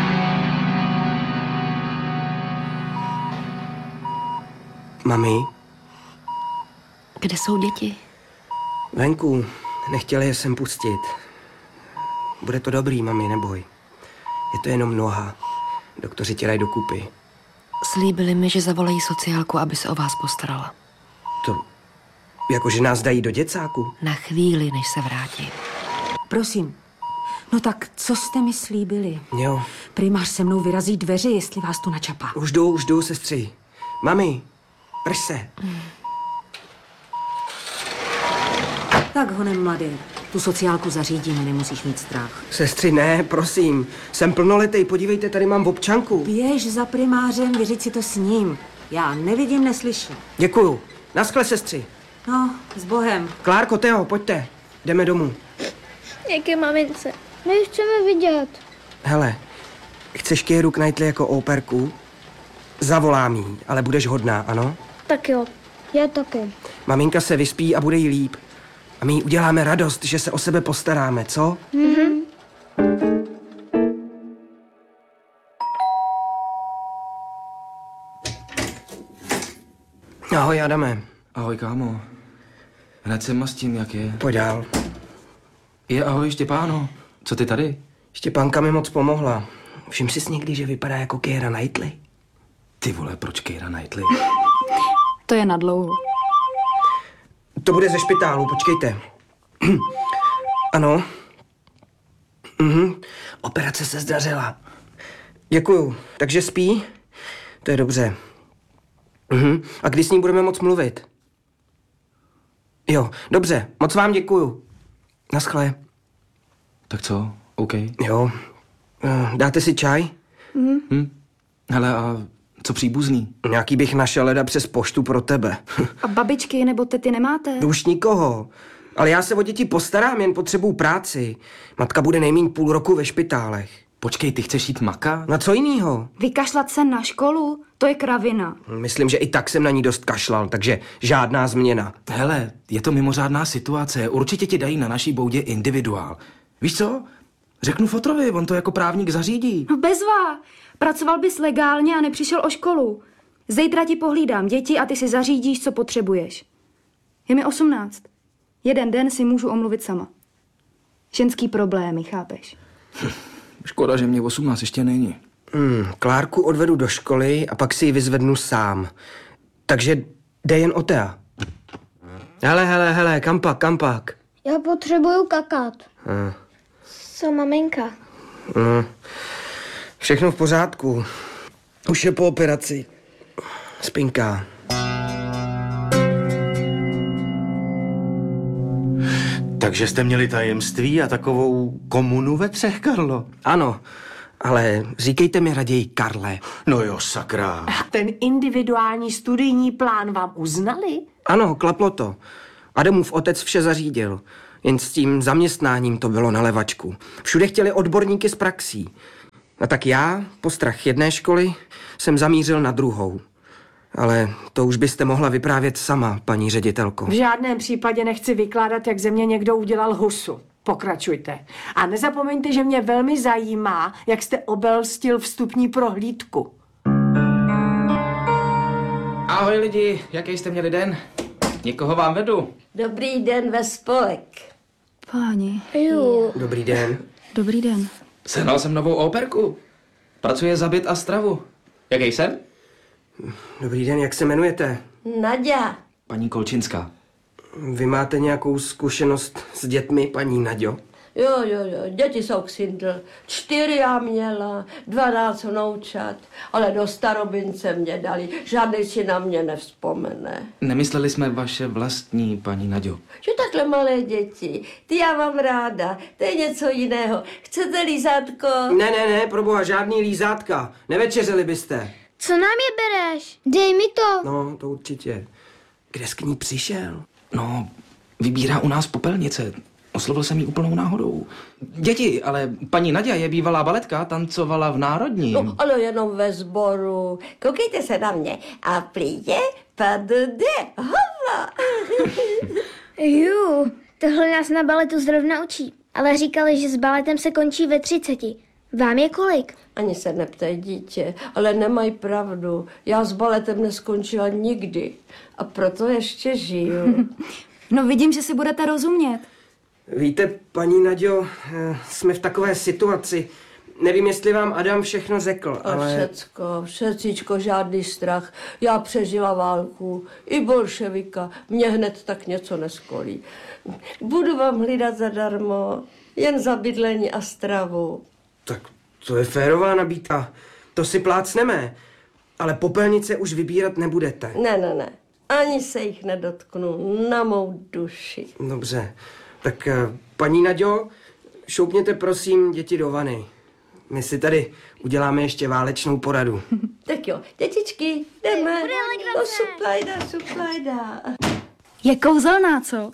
Mami? Kde jsou děti? Venku, nechtěli je sem pustit. Bude to dobrý, mami, neboj. Je to jenom noha. Doktoři tě dají dokupy. Slíbili mi, že zavolají sociálku, aby se o vás postarala. To, jakože nás dají do děcáku? Na chvíli, než se vrátí. Prosím. No tak, co jste mi slíbili? Jo. Primář se mnou vyrazí dveře, jestli vás tu načapá. Už jdu, sestři. Mami, drž se. Tak honem, mladý. Tu sociálku zařídíme, nemusíš mít strach. Sestři, ne, prosím. Jsem plnoletý, podívejte, tady mám občanku. Běž za primářem, vyřiď si to s ním. Já nevidím, neslyším. Děkuju. Naschle, sestři. No, s Bohem. Klárko, Teo, pojďte. Jdeme domů. Díky, mamince. My ji chceme vidět. Hele, chceš Kieru Knightley jako operku? Zavolám jí, ale budeš hodná, ano? Tak jo, já taky. Maminka se vyspí a bude jí líp. A my jí uděláme radost, že se o sebe postaráme, co? Mhm. Ahoj, Adame. Ahoj, kámo. Hned se mastím, jak je. Pojď dál. Ahoj, Štěpáno. Co ty tady? Štěpánka mi moc pomohla. Všim jsi někdy, že vypadá jako Keira Knightley? Ty vole, proč Keira Knightley? To je na dlouho. To bude ze špitálu, počkejte. Ano. Operace se zdařila. Děkuju. Takže spí? To je dobře. A kdy s ní budeme moc mluvit? Jo, dobře. Moc vám děkuju. Naschle. Tak co? OK. Jo. Dáte si čaj? Hele, a co příbuzný? Nějaký bych našel leda přes poštu pro tebe. A babičky nebo tety nemáte? Už nikoho. Ale já se o děti postarám, jen potřebuju práci. Matka bude nejméně půl roku ve špitálech. Počkej, ty chceš jít makat? Na co jinýho? Vykašlat se na školu? To je kravina. Myslím, že i tak jsem na ní dost kašlal, takže žádná změna. Hele, je to mimořádná situace. Určitě ti dají na naší boudě individuál. Víš co? Řeknu fotrovi, on to jako právník zařídí. No bezva. Pracoval bys legálně a nepřišel o školu. Zítra ti pohlídám děti a ty si zařídíš, co potřebuješ. Je mi 18. Jeden den si můžu omluvit sama. Ženský problémy, chápeš? Škoda, že mě 18 ještě není. Klárku odvedu do školy a pak si ji vyzvednu sám. Takže jde jen o Tea. Hele, kam pak? Já potřebuju kakat. Co, maminka? Všechno v pořádku. Už je po operaci. Spinká. Takže jste měli tajemství a takovou komunu ve 3, Karlo? Ano, ale říkejte mi raději Karle. No jo, sakra. A ten individuální studijní plán vám uznali? Ano, klaplo to. Adamův otec vše zařídil. Jen s tím zaměstnáním to bylo na levačku. Všude chtěli odborníky z praxí. A tak já, postrach jedné školy, jsem zamířil na druhou. Ale to už byste mohla vyprávět sama, paní ředitelko. V žádném případě nechci vykládat, jak ze mě někdo udělal husu. Pokračujte. A nezapomeňte, že mě velmi zajímá, jak jste obelstil vstupní prohlídku. Ahoj lidi, jaký jste měli den? Někoho vám vedu. Dobrý den ve spolek. Páni. Dobrý den. Dobrý den. Sehnal jsem novou operku. Pracuje za byt a stravu. Jaký jsem? Dobrý den, jak se jmenujete? Naďa. Paní Kolčinská. Vy máte nějakou zkušenost s dětmi, paní Naďo? Jo, děti jsou ksindl. 4 já měla, 12 vnoučat, ale do starobince mě dali. Žádný si na mě nevzpomene. Nemysleli jsme vaše vlastní, paní Naďo. Že takhle malé děti, ty já mám ráda, to je něco jiného. Chcete lízátko? Ne, proboha, žádný lízátka. Nevečeřili byste. Co nám je bereš? Dej mi to. No, to určitě. Kde jsi k ní přišel? No, vybírá u nás popelnice. Oslovil jsem ji úplnou náhodou. Děti, ale paní Naďa je bývalá baletka, tancovala v Národním. No, ale jenom ve sboru. Koukejte se na mě. A plíně, padde, hova. Tohle nás na baletu zrovna učí. Ale říkali, že s baletem se končí ve 30. Vám je kolik? Ani se neptej, dítě, ale nemají pravdu. Já s baletem neskončila nikdy. A proto ještě žiju. No vidím, že si budete rozumět. Víte, paní Naďo, jsme v takové situaci. Nevím, jestli vám Adam všechno řekl, ale... Všecíčko, žádný strach. Já přežila válku, i bolševika. Mně hned tak něco neskolí. Budu vám hlídat zadarmo, jen za bydlení a stravu. Tak to je férová nabídka. To si plácneme. Ale popelnice už vybírat nebudete. Ne. Ani se jich nedotknu. Na mou duši. Dobře. Tak paní Naďo, šoupněte prosím děti do vany. My si tady uděláme ještě válečnou poradu. Tak jo, dětičky, jdeme. No, suplajda. Je kouzelná, co?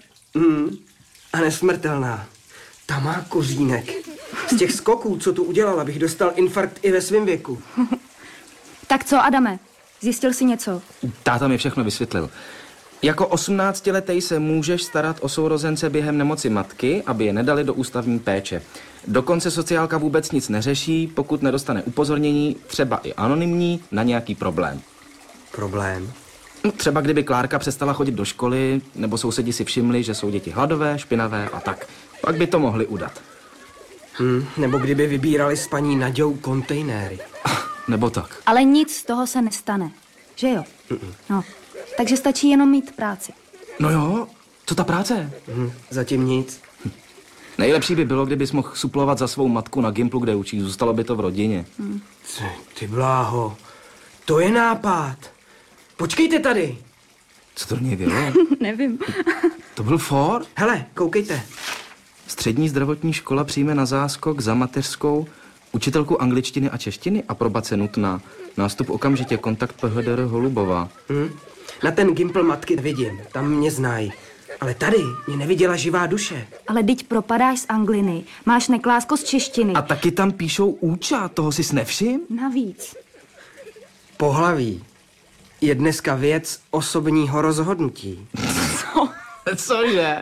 A nesmrtelná. Ta má kořínek. Z těch skoků, co tu udělala, bych dostal infarkt i ve svém věku. Tak co, Adame? Zjistil jsi něco? Táta mi všechno vysvětlil. Jako 18letý se můžeš starat o sourozence během nemoci matky, aby je nedali do ústavní péče. Dokonce sociálka vůbec nic neřeší, pokud nedostane upozornění, třeba i anonymní, na nějaký problém. Problém? Třeba kdyby Klárka přestala chodit do školy, nebo sousedi si všimli, že jsou děti hladové, špinavé a tak. Pak by to mohli udat. Nebo kdyby vybírali s paní Naďou kontejnery. Nebo tak. Ale nic z toho se nestane, že jo? No, takže stačí jenom mít práci. No jo, co ta práce? Zatím nic. Nejlepší by bylo, kdybys mohl suplovat za svou matku na Gimplu, kde učí. Zůstalo by to v rodině. Ty bláho, to je nápad. Počkejte tady. Co to do něj bylo? Nevím. To byl for? Hele, koukejte. Střední zdravotní škola přijme na záskok za mateřskou učitelku angličtiny a češtiny, aprobace nutná. Nástup okamžitě, kontakt PHDR Holubová. Na ten Gimpl matky vidím, tam mě znají. Ale tady mě neviděla živá duše. Ale teď propadáš z angliny, máš neklásko z češtiny. A taky tam píšou úča, toho jsi nevšim? Navíc. Pohlaví je dneska věc osobního rozhodnutí. Cože?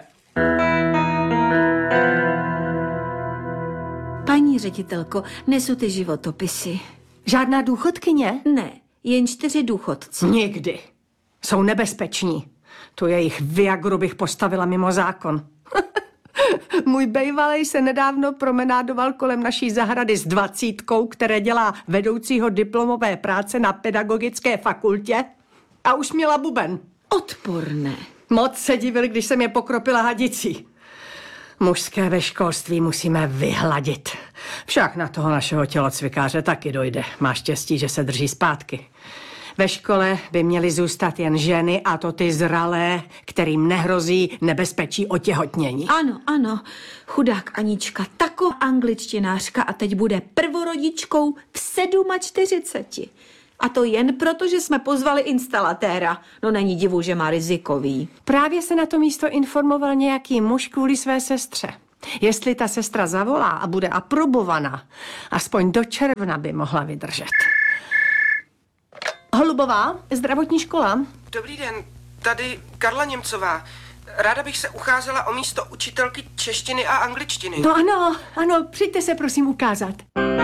Paní ředitelko, nesu ty životopisy. Žádná důchodkyně? Ne, jen 4 důchodci. Nikdy. Jsou nebezpeční. Tu jejich Viagru bych postavila mimo zákon. Můj bejvalej se nedávno promenádoval kolem naší zahrady s 20, které dělá vedoucího diplomové práce na pedagogické fakultě a už měla buben. Odporné. Moc se divil, když jsem je pokropila hadicí. Mužské ve školství musíme vyhladit. Však na toho našeho tělocvikáře taky dojde. Má štěstí, že se drží zpátky. Ve škole by měly zůstat jen ženy, a to ty zralé, kterým nehrozí nebezpečí otěhotnění. Ano, chudák Anička, taková angličtinářka a teď bude prvorodičkou v 47. A to jen proto, že jsme pozvali instalatéra. No není divu, že má rizikový. Právě se na to místo informoval nějaký muž kvůli své sestře. Jestli ta sestra zavolá a bude aprobovaná, aspoň do června by mohla vydržet. Holubová, zdravotní škola. Dobrý den, tady Karla Němcová. Ráda bych se ucházela o místo učitelky češtiny a angličtiny. No ano, přijďte se prosím ukázat.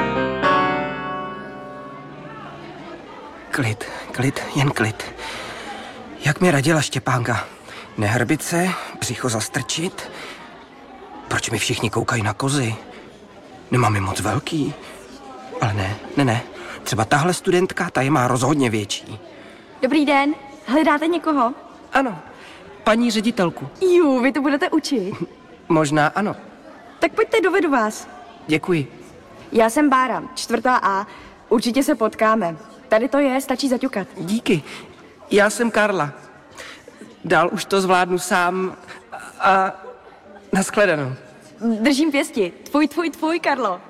Klid, jen klid. Jak mi radila Štěpánka. Nehrbit se, břicho zastrčit. Proč mi všichni koukají na kozy? Nemám je moc velký. Ale ne. Třeba tahle studentka, ta je má rozhodně větší. Dobrý den, hledáte někoho? Ano, paní ředitelku. Jo, vy to budete učit. Možná ano. Tak pojďte, dovedu vás. Děkuji. Já jsem Bára, 4A. Určitě se potkáme. Tady to je, stačí zaťukat. Díky. Já jsem Karla. Dál už to zvládnu sám a nashledanou. Držím pěsti. Tvůj, Karlo.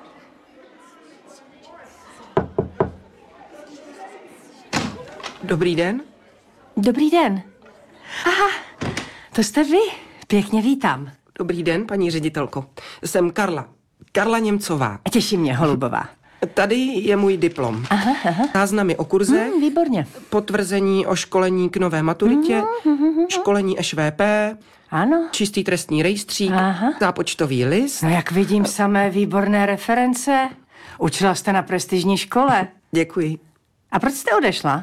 Dobrý den. Dobrý den. Aha, to jste vy. Pěkně vítám. Dobrý den, paní ředitelko. Jsem Karla. Karla Němcová. Těší mě, Holubová. Tady je můj diplom. Aha. Záznamy o kurze. Výborně. Potvrzení o školení k nové maturitě. Školení ŠVP. Ano. Čistý trestní rejstřík. Zápočtový list. No jak vidím, samé výborné reference. Učila jste na prestižní škole. Děkuji. A proč jste odešla?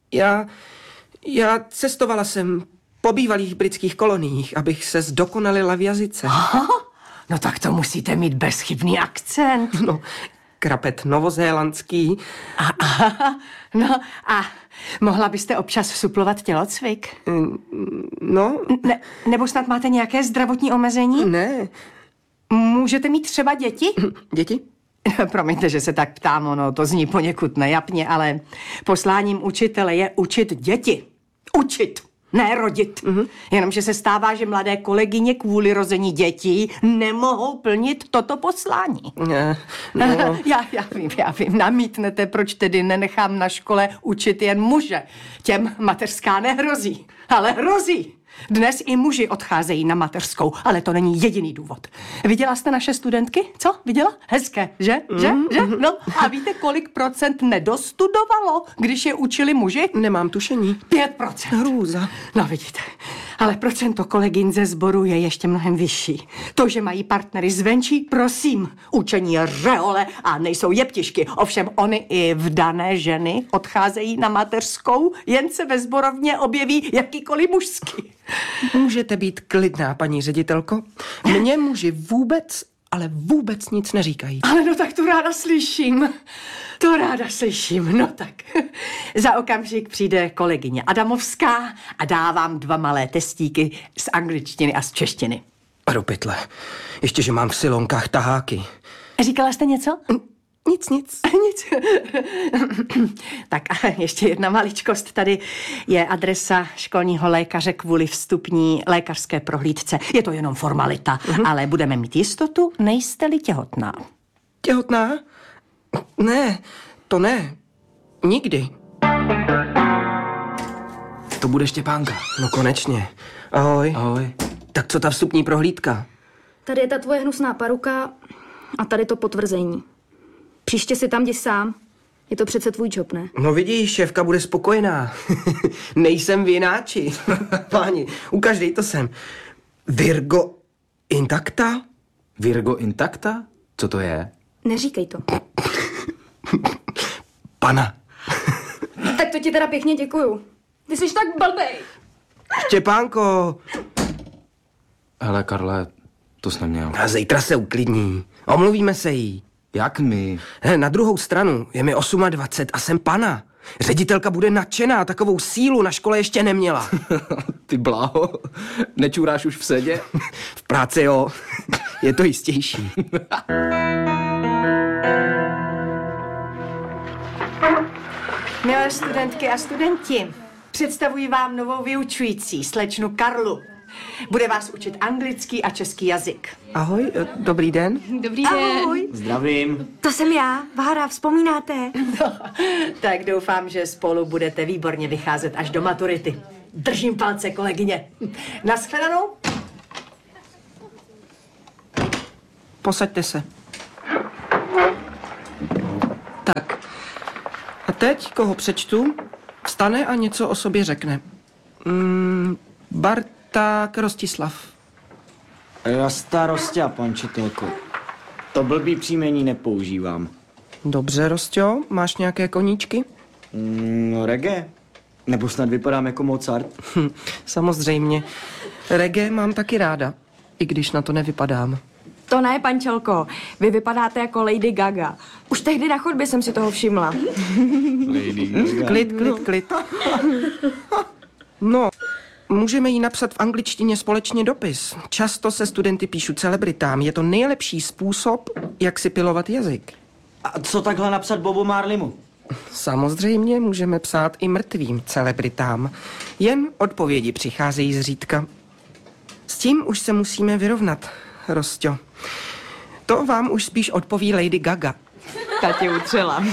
Já cestovala jsem po bývalých britských koloniích, abych se zdokonalila v jazyce. Aha, no tak to musíte mít bezchybný akcent. No, krapet novozélandský. No a mohla byste občas suplovat tělocvik? No. Nebo snad máte nějaké zdravotní omezení? Ne. Můžete mít třeba děti? Děti? Promiňte, že se tak ptám, ono to zní poněkud nejapně, ale posláním učitele je učit děti. Učit, ne rodit. Jenomže se stává, že mladé kolegyně kvůli rození dětí nemohou plnit toto poslání. No. Já vím, namítnete, proč tedy nenechám na škole učit jen muže. Těm mateřská nehrozí, ale hrozí. Dnes i muži odcházejí na mateřskou, ale to není jediný důvod. Viděla jste naše studentky? Co? Viděla? Hezké, že? No a víte, kolik procent nedostudovalo, když je učili muži? Nemám tušení. 5%. Hrůza. No vidíte, ale procento kolegyň ze sboru je ještě mnohem vyšší. To, že mají partnery zvenčí, prosím, učení je řehole a nejsou jeptišky. Ovšem oni i vdané ženy odcházejí na mateřskou, jen se ve sborovně objeví jakýkoliv mužský. Můžete být klidná, paní ředitelko. Mně muži vůbec, ale vůbec nic neříkají. Ale no tak to ráda slyším. No tak. Za okamžik přijde kolegyně Adamovská a dá vám 2 malé testíky z angličtiny a z češtiny. A do pytle. Ještě, že mám v silonkách taháky. Říkala jste něco? Nic. Tak a ještě jedna maličkost. Tady je adresa školního lékaře kvůli vstupní lékařské prohlídce. Je to jenom formalita, ale budeme mít jistotu, nejste-li těhotná. Těhotná? Ne, to ne. Nikdy. To bude Štěpánka. No konečně. Ahoj. Ahoj. Tak co ta vstupní prohlídka? Tady je ta tvoje hnusná paruka a tady to potvrzení. Příště si tam jdi sám. Je to přece tvůj job, ne? No vidíš, šéfka bude spokojená. Nejsem vináči. Páni, ukaždej to sem. Virgo intacta? Virgo intacta? Co to je? Neříkej to. Pana. Tak to ti teda pěkně děkuju. Ty jsi tak blbej. Štěpánko. Hele, Karle, to jsi neměl. A zítra se uklidní. Omluvíme se jí. Jak my? Na druhou stranu, je mi 28 a jsem pana. Ředitelka bude nadšená, takovou sílu na škole ještě neměla. Ty bláho, nečuráš už v sedě? V práci jo, je to jistější. Milé studentky a studenti, představuji vám novou vyučující, slečnu Karlu. Bude vás učit anglický a český jazyk. Ahoj, dobrý den. Dobrý Ahoj. Zdravím. To jsem já, Vára, vzpomínáte? No, tak doufám, že spolu budete výborně vycházet až do maturity. Držím palce, kolegyně. Naschledanou. Posaďte se. Tak. A teď, koho přečtu, vstane a něco o sobě řekne. Barták Rostislav. Rasta Rostia, pan učitelko. To blbý příjmení nepoužívám. Dobře, Rostio, máš nějaké koníčky? No, reggae. Nebo snad vypadám jako Mozart? Samozřejmě. Reggae mám taky ráda, i když na to nevypadám. To ne, pančelko. Vy vypadáte jako Lady Gaga. Už tehdy na chodbě jsem si toho všimla. Klid. No, můžeme jí napsat v angličtině společně dopis. Často se studenty píšu celebritám. Je to nejlepší způsob, jak si pilovat jazyk. A co takhle napsat Bobu Marlimu? Samozřejmě můžeme psát i mrtvým celebritám. Jen odpovědi přicházejí zřídka. S tím už se musíme vyrovnat, Rostio. To vám už spíš odpoví Lady Gaga. Ta tě utřela.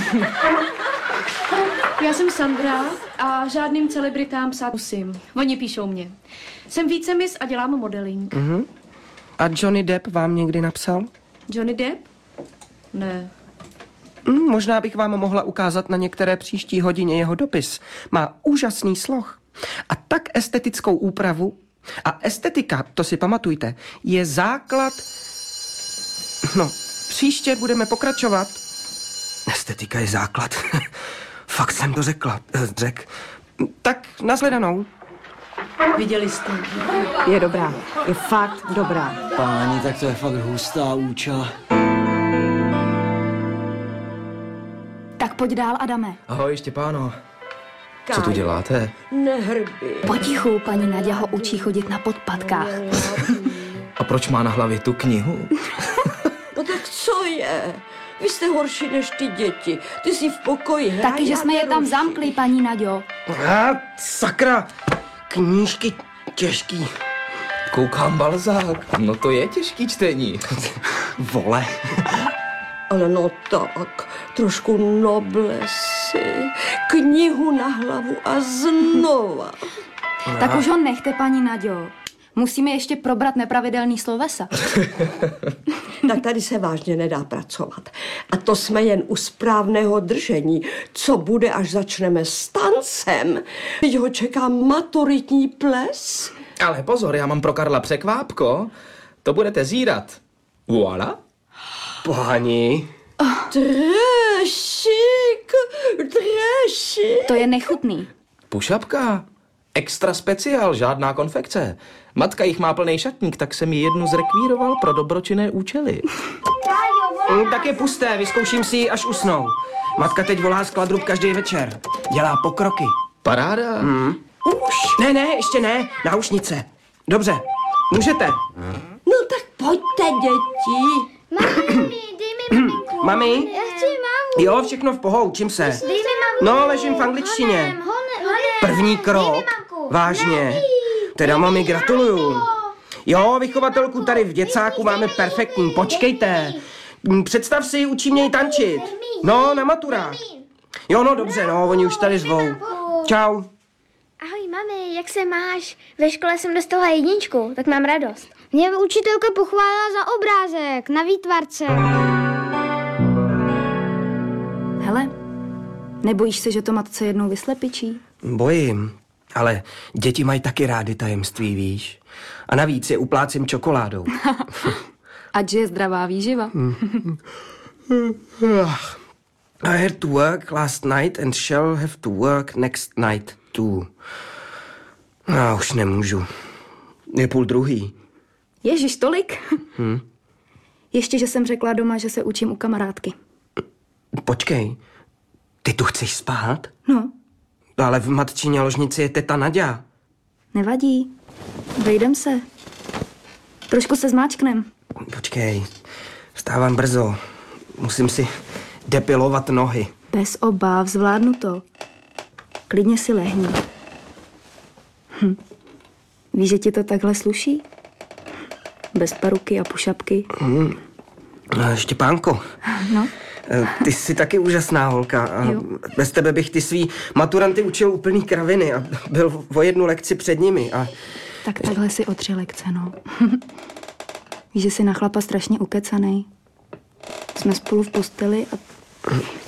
Já jsem Sandra a žádným celebritám psát musím. Oni píšou mě. Jsem vícemis a dělám modeling. A Johnny Depp vám někdy napsal? Johnny Depp? Ne. Možná bych vám mohla ukázat na některé příští hodině jeho dopis. Má úžasný sloh a tak estetickou úpravu. A estetika, to si pamatujte, je základ... No, příště budeme pokračovat. Estetika je základ. Fakt jsem to řekl. Tak, nashledanou. Viděli jste? Je dobrá. Je fakt dobrá. Páni, tak to je fakt hustá úča. Tak pojď dál, Adame. Ahoj, Štěpáno. Co tu děláte? Nehrbi. Potichu, paní Naďa ho učí chodit na podpatkách. A proč má na hlavě tu knihu? No tak co je? Vy jste horší než ty děti. Ty jsi v pokoji hrají. Taky, že jsme je tam zamkli, paní Naďo. Sakra, knížky těžký. Koukám Balzák. No to je těžký čtení. Vole. Ale no tak, trošku noblesy, knihu na hlavu a znova. Tak už ho nechte, paní Naďo. Musíme ještě probrat nepravidelný slovesa. Tak tady se vážně nedá pracovat. A to jsme jen u správného držení. Co bude, až začneme s tancem? Teď ho čeká maturitní ples. Ale pozor, já mám pro Karla překvápko. To budete zírat. Voilà. Páni. Dresík. To je nechutný. Pušapka. Extra speciál, žádná konfekce. Matka jich má plný šatník, tak jsem ji jednu zrekvíroval pro dobročinné účely. Tak je pusté, vyzkouším si ji, až usnou. Matka teď volá z Kladrub každý večer. Dělá pokroky. Paráda. Už. Ne, ještě ne. Náušnice. Dobře, můžete. No tak pojďte, děti. Mami, dej mi maminku. Mami? Já chci mámu. Jo, všechno v pohodě, učím se. Dej mi mamku. No, ležím v angličtině. Honem. První krok. Vážně. Teda mami, gratuluju. Jo, vychovatelku tady v děcáku máme perfektní. Počkejte. Představ si, učí mě i tančit. No, na maturách. Jo, no dobře, no, oni už tady zvou. Čau. Ahoj, mami, jak se máš? Ve škole jsem dostala 1, tak mám radost. Mě učitelka pochválila za obrázek na výtvarce. Hele, nebojíš se, že to matce jednou vyslepičí? Bojím, ale děti mají taky rády tajemství, víš? A navíc je uplácím čokoládou. Ať je zdravá výživa. I had to work last night and shall have to work next night too. Já už nemůžu. Je 12:30. Ježiš, tolik? Ještě, že jsem řekla doma, že se učím u kamarádky. Počkej, ty tu chceš spát? No. Ale v matčině ložnici je teta Naďa. Nevadí. Vejdem se. Trošku se zmáčknem. Počkej, vstávám brzo. Musím si depilovat nohy. Bez obav, zvládnu to. Klidně si lehni. Víš, že ti to takhle sluší? Bez paruky a pušapky. Štěpánko. No? Ty jsi taky úžasná holka. A bez tebe bych ty svý maturanty učil úplný kraviny a byl o jednu lekci před nimi. A... Tak takhle si o 3 lekce, no. Víš, že jsi na chlapa strašně ukecanej. Jsme spolu v posteli a